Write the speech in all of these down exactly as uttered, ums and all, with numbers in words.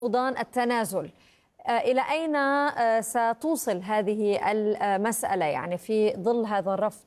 فقدان التنازل. إلى أين ستوصل هذه المسألة يعني في ظل هذا الرفض؟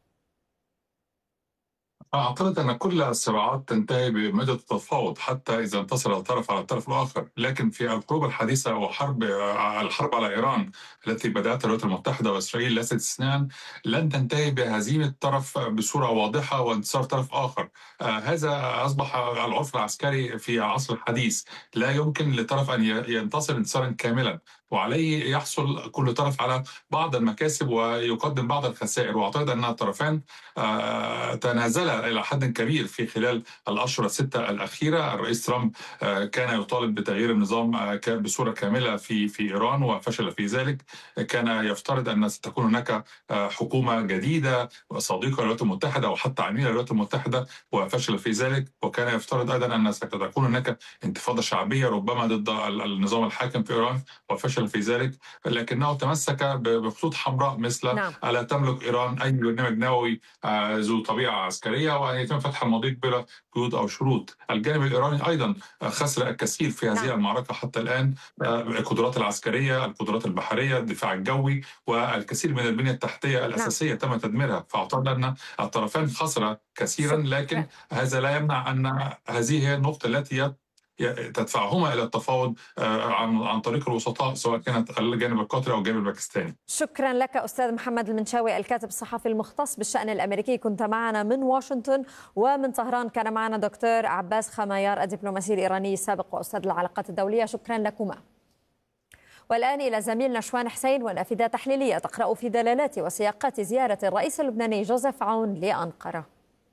أعتقد أن كل الصراعات تنتهي بمادة التفاوض حتى إذا انتصر الطرف على الطرف الآخر، لكن في الحروب الحديثة وحرب الحرب على إيران التي بدأتها الولايات المتحدة وإسرائيل لا استثناء لن تنتهي بهزيمة طرف بصورة واضحة وانتصار طرف آخر. آه هذا أصبح العرف العسكري في العصر الحديث، لا يمكن لطرف أن ينتصر انتصارا كاملا، وعليه يحصل كل طرف على بعض المكاسب ويقدم بعض الخسائر. وأعتقد أن الطرفان آه تنازلا إلى حد كبير في خلال الأشهر الستة الأخيرة. الرئيس ترامب كان يطالب بتغيير النظام بصورة كاملة في في إيران وفشل في ذلك. كان يفترض أن ستكون هناك حكومة جديدة صديقة للولايات المتحدة أو حتى عميلة للولايات المتحدة وفشل في ذلك. وكان يفترض أيضا أن ستكون هناك انتفاضة شعبية ربما ضد النظام الحاكم في إيران وفشل في ذلك. لكنه تمسك بخطوط حمراء مثل نعم. ألا تملك إيران أي برنامج نووي ذو طبيعة عسكرية، وأن يتم فتح المضيق بلا قيود أو شروط. الجانب الإيراني أيضا خسر الكثير في هذه نعم. المعركة حتى الآن، القدرات العسكرية، القدرات البحرية، الدفاع الجوي، والكثير من البنية التحتية نعم. الأساسية تم تدميرها. فأعتقد أن الطرفان خسر كثيرا، لكن هذا لا يمنع أن هذه هي النقطة التي تدفعهما إلى التفاوض عن عن طريق الوسطاء، سواء كانت الجانب القطري أو الجانب الباكستاني. شكرا لك أستاذ محمد المنشاوي، الكاتب الصحفي المختص بالشأن الأمريكي، كنت معنا من واشنطن. ومن طهران كان معنا دكتور عباس خمايار الدبلوماسي الإيراني السابق وأستاذ العلاقات الدولية. شكرا لكما. والآن إلى زميلنا شوان حسين ونافذة تحليلية تقرأ في دلالات وسياقات زيارة الرئيس اللبناني جوزيف عون لأنقرة.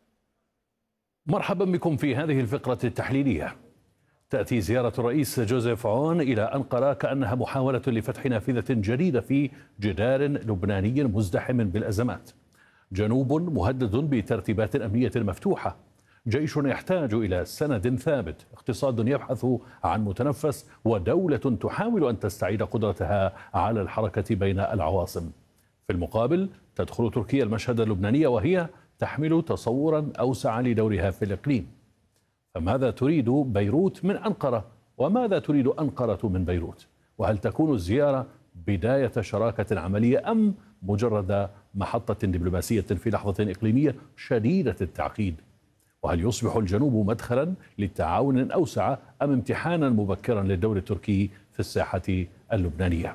مرحبا بكم في هذه الفقرة التحليلية. تأتي زيارة الرئيس جوزيف عون إلى أنقرة كأنها محاولة لفتح نافذة جديدة في جدار لبناني مزدحم بالأزمات. جنوب مهدد بترتيبات أمنية مفتوحة، جيش يحتاج إلى سند ثابت، اقتصاد يبحث عن متنفس، ودولة تحاول أن تستعيد قدرتها على الحركة بين العواصم. في المقابل تدخل تركيا المشهد اللبناني وهي تحمل تصورا أوسع لدورها في الإقليم. فماذا تريد بيروت من أنقرة؟ وماذا تريد أنقرة من بيروت؟ وهل تكون الزيارة بداية شراكة عملية أم مجرد محطة دبلوماسية في لحظة إقليمية شديدة التعقيد؟ وهل يصبح الجنوب مدخلا لتعاون أوسع أم امتحانا مبكرا للدور التركي في الساحة اللبنانية؟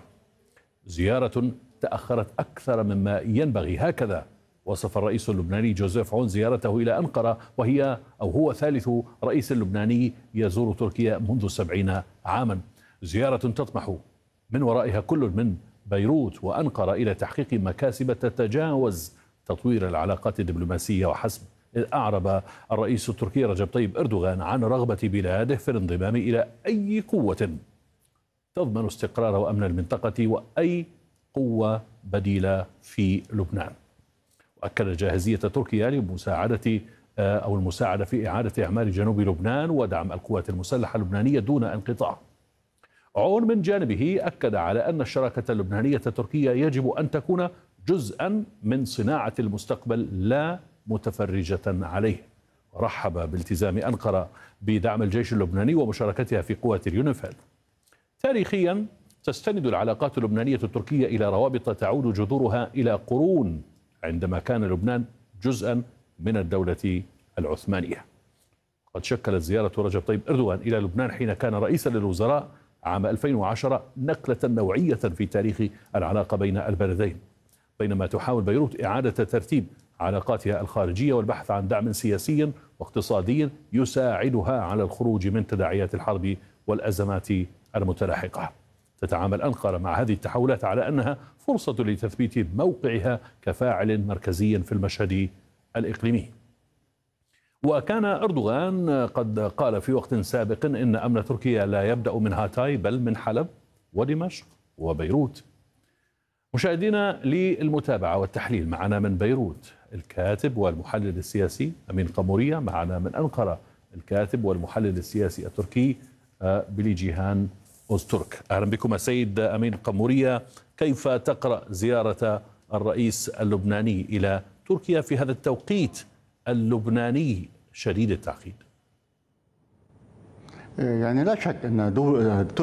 زيارة تأخرت أكثر مما ينبغي، هكذا وصف الرئيس اللبناني جوزيف عون زيارته إلى أنقرة، وهي أو هو ثالث رئيس لبناني يزور تركيا منذ سبعين عاما. زيارة تطمح من ورائها كل من بيروت وأنقرة إلى تحقيق مكاسب تتجاوز تطوير العلاقات الدبلوماسية وحسب. إذ أعرب الرئيس التركي رجب طيب أردوغان عن رغبة بلاده في الانضمام إلى أي قوة تضمن استقرار وأمن المنطقة وأي قوة بديلة في لبنان. وأكد جاهزية تركيا لمساعدة أو المساعدة في إعادة إعمار جنوب لبنان ودعم القوات المسلحة اللبنانية دون انقطاع. عون من جانبه أكد على أن الشراكة اللبنانية التركية يجب أن تكون جزءا من صناعة المستقبل لا متفرجة عليه. ورحب بالتزام أنقرة بدعم الجيش اللبناني ومشاركتها في قوات اليونيفيل. تاريخيا تستند العلاقات اللبنانية التركية إلى روابط تعود جذورها إلى قرون عندما كان لبنان جزءا من الدولة العثمانية. قد شكلت زيارة رجب طيب أردوغان إلى لبنان حين كان رئيسا للوزراء عام ألفين وعشرة نقلة نوعية في تاريخ العلاقة بين البلدين، بينما تحاول بيروت إعادة ترتيب علاقاتها الخارجية والبحث عن دعم سياسي واقتصادي يساعدها على الخروج من تداعيات الحرب والأزمات المتلاحقة. تتعامل أنقرة مع هذه التحولات على أنها فرصة لتثبيت موقعها كفاعل مركزي في المشهد الإقليمي. وكان أردوغان قد قال في وقت سابق إن أمن تركيا لا يبدأ من هاتاي بل من حلب ودمشق وبيروت. مشاهدينا للمتابعة والتحليل، معنا من بيروت الكاتب والمحلل السياسي أمين قمورية، معنا من أنقرة الكاتب والمحلل السياسي التركي بلي جيهان أوزترك. أهلا بكم سيد أمين قمورية. كيف تقرأ زيارة الرئيس اللبناني إلى تركيا في هذا التوقيت اللبناني شديد التعقيد؟ يعني لا شك أن